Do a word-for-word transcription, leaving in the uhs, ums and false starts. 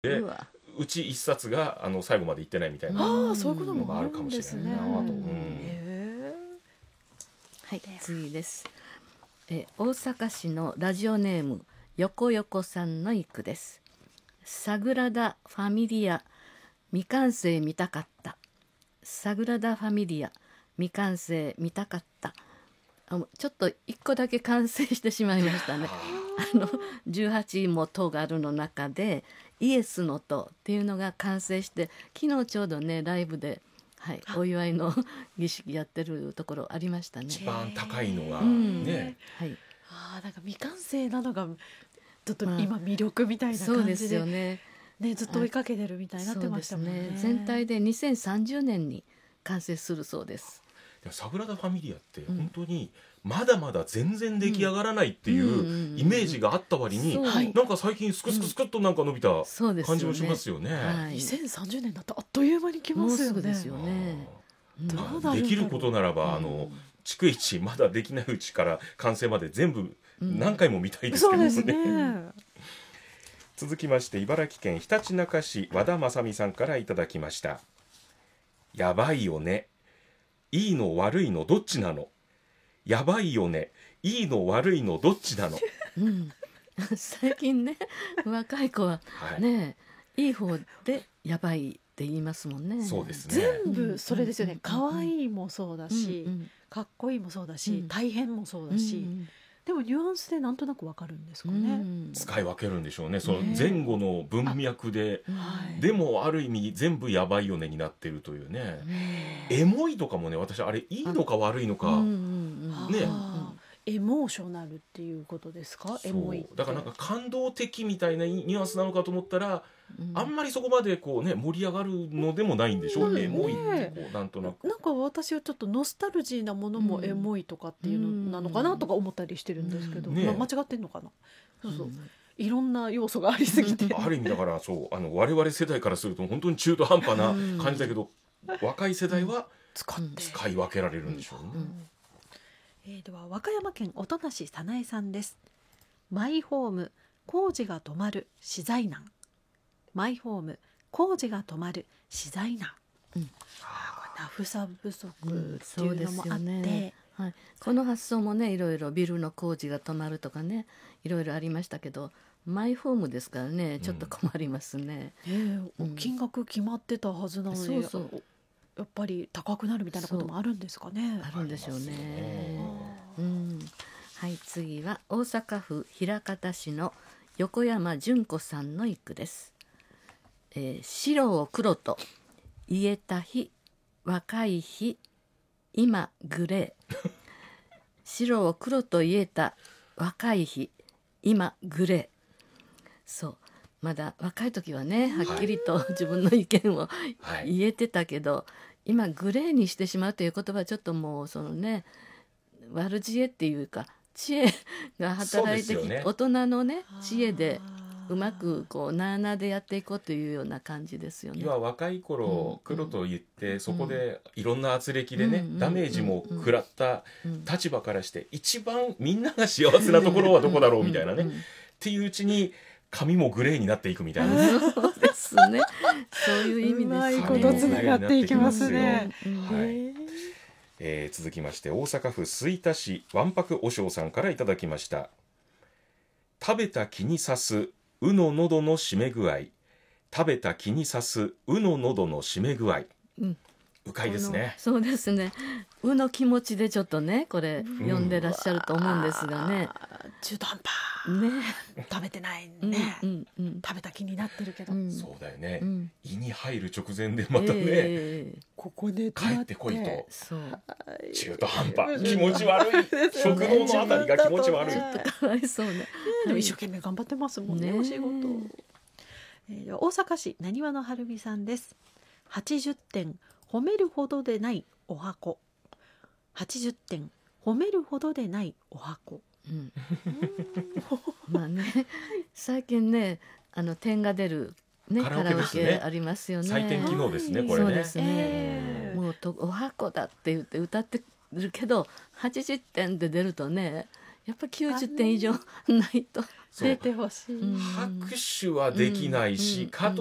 でうわうち一冊があの最後まで行ってないみたいなああ、そういうことのがあもあるるかもしれんですね。 ないなと、うんへはい次です。え大阪市のラジオネームよこよこさんの一句です。サグラダ・ファミリア未完成見たかった。サグラダ・ファミリア未完成見たかった。あちょっと一個だけ完成してしまいましたね。あのじゅうはちも塔があるの中でイエスの塔っていうのが完成して、昨日ちょうどねライブで、はい、お祝いの儀式やってるところありましたね。 一番高いのがうんね、 はい、 ああ、なんか未完成なのがちょっとまあ今魅力みたいなそうです感じで、 よね。 ね、ずっと追いかけてるみたいになってましたもんね。 そうですね。全体でにせんさんじゅうねんに完成するそうです。 でもサグラダ・ファミリアって本当にまだまだ全然出来上がらないっていうイメージがあった割に、 そうはいなんか最近スクスクスクっとなんか伸びたそうですよね感じもしますよね。 はい、 にせんさんじゅうねんだとあっという間に来もうますよね。 すぐですよね。うんどうなるんだろうできることならば、 うんあの逐一まだできないうちから完成まで全部何回も見たいですけどね。 そうですね。 続きまして茨城県ひたちなか市和田正美さんからいただきました。やばいよね、いいの悪いのどっちなの。やばいよね、いいの悪いのどっちなの。 うん最近ね若い子ははいね、いい方でやばいって言いますもんね。 そうですね。 全部それですよね。 うん可愛いもそうだし、 うんかっこいいもそうだし、 うん大変もそううんだし、 うんでもニュアンスでなんとなくわかるんですかうね。 ん使い分けるんでしょうね。そのね前後の文脈で、 うんはいでもある意味全部やばいよねになってるというね。エモいとかもね、私あれいいのか悪いのか、 うんうんうんねあーエモーショナルっていうことですか。エモいってそうだからなんか感動的みたいなニュアンスなのかと思ったら、 うんあんまりそこまでこうね盛り上がるのでもないんでしょうね。 うんエモいってこうなんとなくなんか私はちょっとノスタルジーなものもエモいとかっていうのなのかなとか思ったりしてるんですけど、 うんねまあ、間違ってんのかな。そうそう、いろんな要素がありすぎてある意味だからそうあの我々世代からすると本当に中途半端な感じだけど、若い世代は使って、 使い分けられるんでしょうね。 うんえーでは和歌山県音無早苗さんです。マイホーム工事が止まる資材難。マイホーム工事が止まる資材難、 うんあーこれナフサ不足ってうんそいううですのもあって、 よね。はい、この発想もねいろいろビルの工事が止まるとかねいろいろありましたけど、マイホームですからねちょっと困りますね。 えーうん金額決まってたはずなのに、 そうそうやっぱり高くなるみたいなこともあるんですかね。 あるんでしょうありますよねね。 うんはい次は大阪府枚方市の横山純子さんの一句です。えー白を黒と言えた日若い日今グレー白を黒と言えた若い日今グレー。そうまだ若い時はねはっきりと自分の意見をはい言えてたけど、今グレーにしてしまうという言葉はちょっともうそのね悪知恵っていうか知恵が働いてきて、 そうですよね大人のねあー知恵でうまくこうなあなあでやっていこうというような感じですよね。 今若い頃、 うん黒と言ってそこでいろんな圧力でね、 うんダメージも食らったうん立場からして一番みんなが幸せなところはどこだろうみたいなね、 うんうんっていううちに髪もグレーになっていくみたいなね。 そうですね。そういう意味ですね。 うまいことつながっていきますね。 うんはいへーえー続きまして大阪府吹田市わんぱくおしょうさんからいただきました。食べた気に刺すうの喉の締め具合、食べた気に刺すうの喉の締め具合、 うんうかいですね。 そうですね。うの気持ちでちょっとねこれ読んでらっしゃると思うんですがね。 あー中途半端ね。 食べてないね、 うんうんうん食べた気になってるけど、 うんそうだよね、 うん胃に入る直前でまたね、 ええここで帰ってこいとそう中途半端気持ち悪い食道のあたりが気持ち悪い、 かわいそうね。 でも一生懸命頑張ってますもんね、 ねえお仕事、えーでは大阪市なにわのはるみさんです。はちじゅってん褒めるほどでないお箱。はちじゅってん褒めるほどでないお箱。 うんまあね最近ねあの点が出るねカカラオラオケですねケありますよね。 採点機能ですね、 はいこれね。 そうですね。 えーもうとお箱だって言って歌ってるけどはちじゅってんで出るとねやっぱきゅうじゅってん以上ないとそう出てほしい。 うん拍手はできないし、 うんかと